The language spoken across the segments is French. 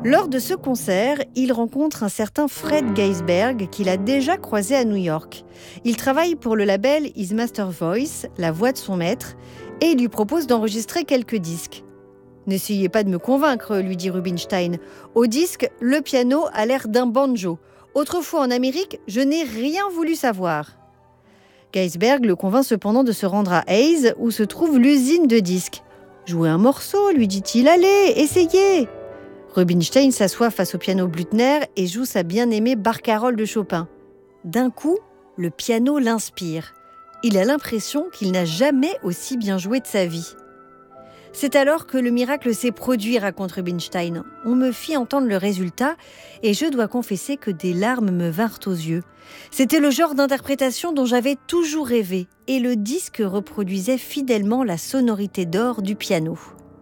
Lors de ce concert, il rencontre un certain Fred Geisberg qu'il a déjà croisé à New York. Il travaille pour le label His Master Voice, la voix de son maître, et il lui propose d'enregistrer quelques disques. « N'essayez pas de me convaincre », lui dit Rubinstein. « Au disque, le piano a l'air d'un banjo. Autrefois en Amérique, je n'ai rien voulu savoir. » Geisberg le convainc cependant de se rendre à Hayes, où se trouve l'usine de disques. « Jouez un morceau », lui dit-il. « Allez, essayez !» Rubinstein s'assoit face au piano Blüthner et joue sa bien-aimée Barcarolle de Chopin. D'un coup, le piano l'inspire. Il a l'impression qu'il n'a jamais aussi bien joué de sa vie. C'est alors que le miracle s'est produit, raconte Rubinstein. On me fit entendre le résultat et je dois confesser que des larmes me vinrent aux yeux. C'était le genre d'interprétation dont j'avais toujours rêvé et le disque reproduisait fidèlement la sonorité d'or du piano.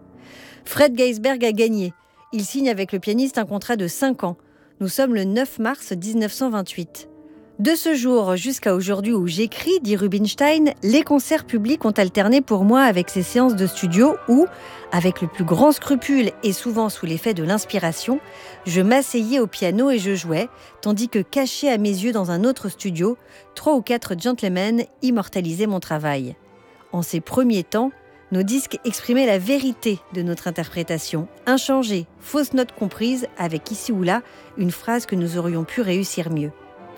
Fred Geisberg a gagné. Il signe avec le pianiste un contrat de 5 ans. Nous sommes le 9 mars 1928. De ce jour jusqu'à aujourd'hui où j'écris, dit Rubinstein, les concerts publics ont alterné pour moi avec ces séances de studio où, avec le plus grand scrupule et souvent sous l'effet de l'inspiration, je m'asseyais au piano et je jouais, tandis que cachés à mes yeux dans un autre studio, 3 ou 4 gentlemen immortalisaient mon travail. En ces premiers temps, nos disques exprimaient la vérité de notre interprétation, inchangée, fausse note comprise, avec ici ou là une phrase que nous aurions pu réussir mieux.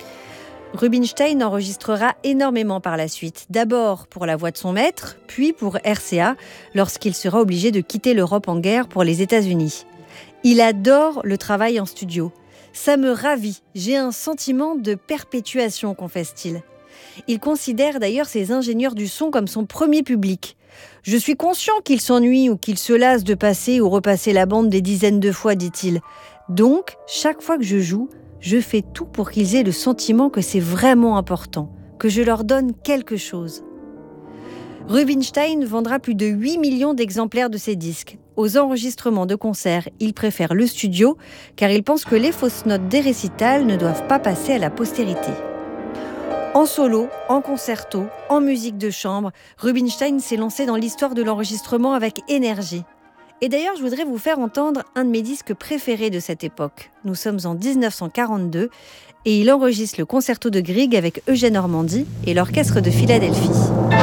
Rubinstein enregistrera énormément par la suite, d'abord pour la voix de son maître, puis pour RCA, lorsqu'il sera obligé de quitter l'Europe en guerre pour les États-Unis. Il adore le travail en studio. « Ça me ravit, j'ai un sentiment de perpétuation », confesse-t-il. Il considère d'ailleurs ses ingénieurs du son comme son premier public. « Je suis conscient qu'ils s'ennuient ou qu'ils se lassent de passer ou repasser la bande des dizaines de fois, dit-il. Donc, chaque fois que je joue, je fais tout pour qu'ils aient le sentiment que c'est vraiment important, que je leur donne quelque chose. » Rubinstein vendra plus de 8 millions d'exemplaires de ses disques. Aux enregistrements de concerts, il préfère le studio, car il pense que les fausses notes des récitals ne doivent pas passer à la postérité. En solo, en concerto, en musique de chambre, Rubinstein s'est lancé dans l'histoire de l'enregistrement avec énergie. Et d'ailleurs, je voudrais vous faire entendre un de mes disques préférés de cette époque. Nous sommes en 1942 et il enregistre le concerto de Grieg avec Eugène Ormandy et l'orchestre de Philadelphie.